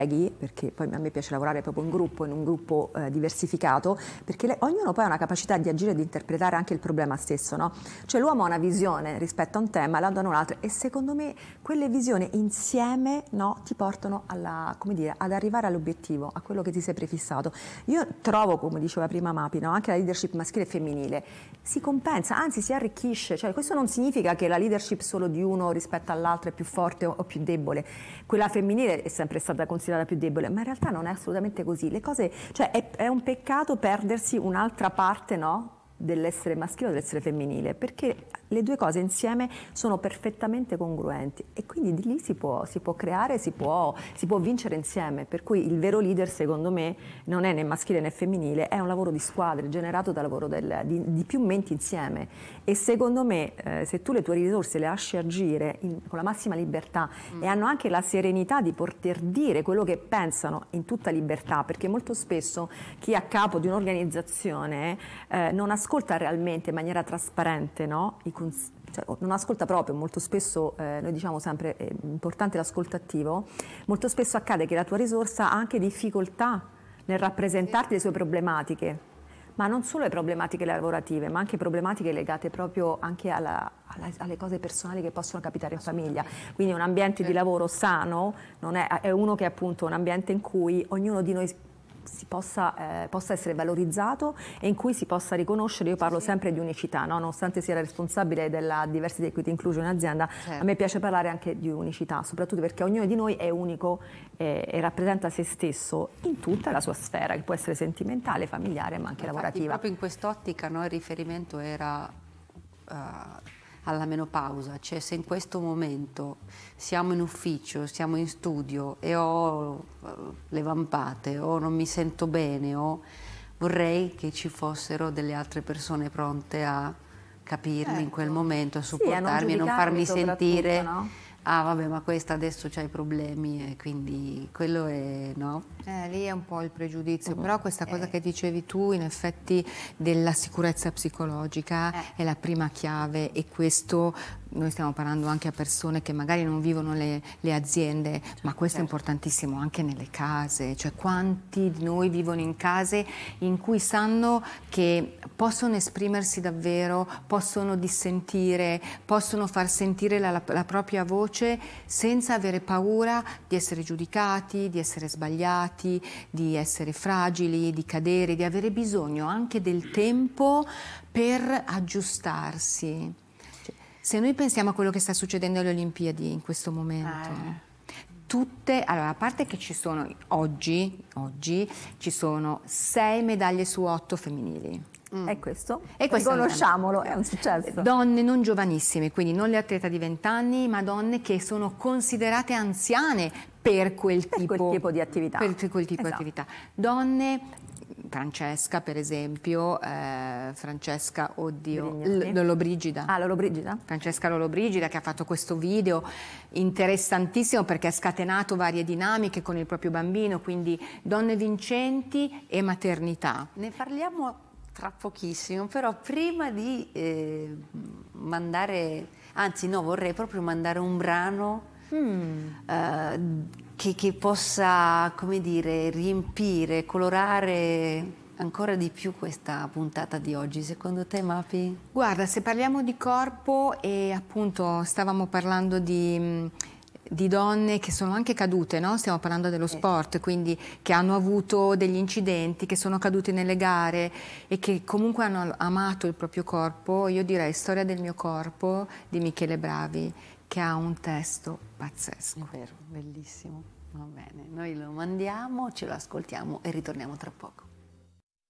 perché poi a me piace lavorare proprio in un gruppo diversificato, perché ognuno poi ha una capacità di agire e di interpretare anche il problema stesso, no? Cioè l'uomo ha una visione rispetto a un tema, l'altro ha un'altra, e secondo me quelle visioni insieme, no, ti portano come dire, ad arrivare all'obiettivo, a quello che ti sei prefissato. Io trovo, come diceva prima Mapi, no, anche la leadership maschile e femminile si compensa, anzi si arricchisce, cioè questo non significa che la leadership solo di uno rispetto all'altro è più forte o più debole, quella femminile è sempre stata considerata più debole, ma in realtà non è assolutamente così. Le cose, cioè è un peccato perdersi un'altra parte, no, dell'essere maschile o dell'essere femminile, perché le due cose insieme sono perfettamente congruenti e quindi di lì si può creare, si può vincere insieme, per cui il vero leader secondo me non è né maschile né femminile, è un lavoro di squadra generato dal lavoro di più menti insieme, e secondo me se tu le tue risorse le lasci agire con la massima libertà e hanno anche la serenità di poter dire quello che pensano in tutta libertà, perché molto spesso chi è a capo di un'organizzazione non ascolta realmente in maniera trasparente, no? Cioè, non ascolta proprio, molto spesso, noi diciamo sempre è importante l'ascolto attivo, molto spesso accade che la tua risorsa ha anche difficoltà nel rappresentarti le sue problematiche, ma non solo le problematiche lavorative, ma anche problematiche legate proprio anche alle cose personali che possono capitare in famiglia. Quindi un ambiente di lavoro sano è uno che è appunto un ambiente in cui ognuno di noi possa essere valorizzato e in cui si possa riconoscere. Io parlo sempre di unicità, no? Nonostante sia la responsabile della Diversity Equity Inclusion in azienda, a me piace parlare anche di unicità, soprattutto perché ognuno di noi è unico e rappresenta se stesso in tutta la sua sfera, che può essere sentimentale, familiare, ma anche lavorativa. Proprio in quest'ottica, no, il riferimento era alla menopausa, cioè se in questo momento siamo in ufficio, siamo in studio e ho le vampate o non mi sento bene, o vorrei che ci fossero delle altre persone pronte a capirmi in quel momento, a supportarmi e non farmi sentire, no? Ah vabbè, ma questa adesso c'ha i problemi e quindi quello è, no? Lì è un po' il pregiudizio, però questa cosa che dicevi tu in effetti della sicurezza psicologica è la prima chiave, e questo noi stiamo parlando anche a persone che magari non vivono le aziende, ma questo è importantissimo anche nelle case, cioè quanti di noi vivono in case in cui sanno che possono esprimersi davvero, possono dissentire, possono far sentire la propria voce senza avere paura di essere giudicati, di essere sbagliati, di essere fragili, di cadere, di avere bisogno anche del tempo per aggiustarsi. Se noi pensiamo a quello che sta succedendo alle Olimpiadi in questo momento, allora, a parte che ci sono oggi ci sono 6 medaglie su 8 femminili. E questo riconosciamolo, è un successo. Donne non giovanissime, quindi non le atlete di 20 anni, ma donne che sono considerate anziane per quel tipo di attività. Per quel tipo di attività. Donne, Francesca per esempio, Lollobrigida. Lollobrigida? Francesca Lollobrigida, che ha fatto questo video interessantissimo perché ha scatenato varie dinamiche con il proprio bambino, quindi donne vincenti e maternità. Ne parliamo tra pochissimo, però prima di vorrei proprio mandare un brano che possa, come dire, riempire, colorare ancora di più questa puntata di oggi. Secondo te, Mapi? Guarda, se parliamo di corpo, e appunto stavamo parlando di donne che sono anche cadute, no? Stiamo parlando dello sport, quindi che hanno avuto degli incidenti, che sono cadute nelle gare e che comunque hanno amato il proprio corpo. Io direi Storia del mio corpo di Michele Bravi, che ha un testo pazzesco. È vero, bellissimo. Va bene, noi lo mandiamo, ce lo ascoltiamo e ritorniamo tra poco.